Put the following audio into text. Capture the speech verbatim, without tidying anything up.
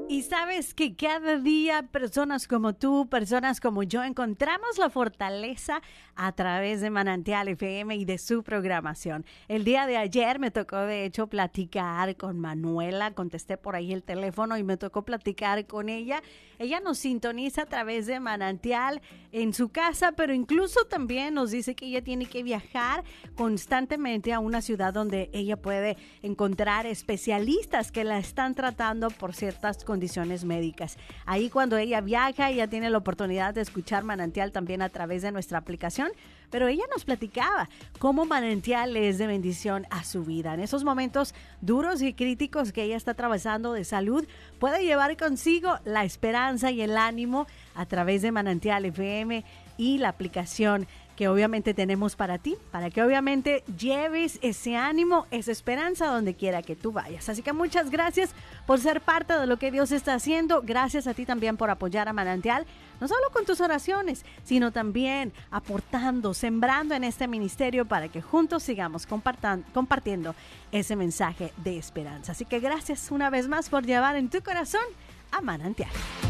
Y sabes que cada día personas como tú, personas como yo, encontramos la fortaleza a través de Manantial F M y de su programación. El día de ayer me tocó de hecho platicar con Manuela, contesté por ahí el teléfono y me tocó platicar con ella. Ella nos sintoniza a través de Manantial en su casa, pero incluso también nos dice que ella tiene que viajar constantemente a una ciudad donde ella puede encontrar especialistas que la están tratando por ciertas condiciones condiciones médicas. Ahí cuando ella viaja, ella tiene la oportunidad de escuchar Manantial también a través de nuestra aplicación, pero ella nos platicaba cómo Manantial es de bendición a su vida. En esos momentos duros y críticos que ella está atravesando de salud, puede llevar consigo la esperanza y el ánimo a través de Manantial F M y la aplicación que obviamente tenemos para ti, para que obviamente lleves ese ánimo, esa esperanza donde quiera que tú vayas. Así que muchas gracias por ser parte de lo que Dios está haciendo. Gracias a ti también por apoyar a Manantial, no solo con tus oraciones, sino también aportando, sembrando en este ministerio para que juntos sigamos compartiendo ese mensaje de esperanza. Así que gracias una vez más por llevar en tu corazón a Manantial.